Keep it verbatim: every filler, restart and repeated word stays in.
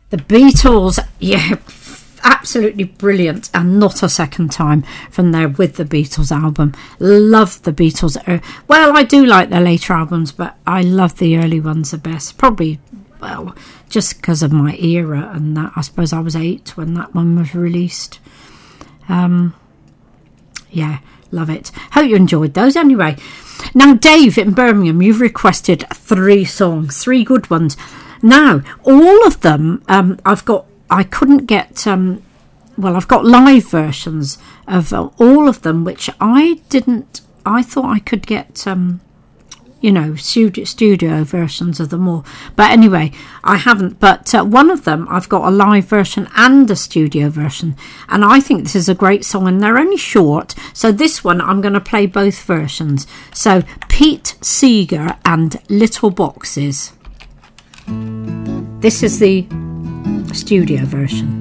The Beatles, yeah, absolutely brilliant, and Not a Second Time from their With the Beatles album. Love the Beatles. Well, I do like their later albums, but I love the early ones the best. Probably, well, just because of my era and that. I suppose I was eight when that one was released. Um, yeah, love it. Hope you enjoyed those anyway. Now, Dave in Birmingham, you've requested three songs, three good ones. Now, all of them, um, I've got, I couldn't get, um, well, I've got live versions of uh, all of them, which I didn't, I thought I could get, um, you know, studio, studio versions of them all. But anyway, I haven't. But uh, one of them, I've got a live version and a studio version. And I think this is a great song, and they're only short. So this one, I'm going to play both versions. So Pete Seeger and Little Boxes. This is the studio version.